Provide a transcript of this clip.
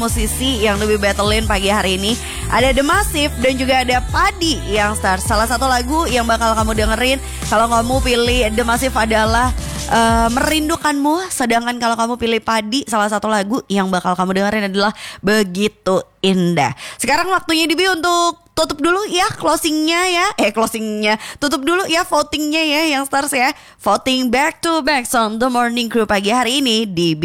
musisi yang lebih battlein pagi hari ini. Ada The Massive dan juga ada Padi yang start. Salah satu lagu yang bakal kamu dengerin kalau kamu pilih The Massive adalah Merindukanmu. Sedangkan kalau kamu pilih Padi, salah satu lagu yang bakal kamu dengerin adalah Begitu Indah. Sekarang waktunya Dibi untuk tutup dulu ya closingnya ya. Closingnya tutup dulu ya votingnya ya yang stars ya. Voting back to back song The Morning Crew pagi hari ini di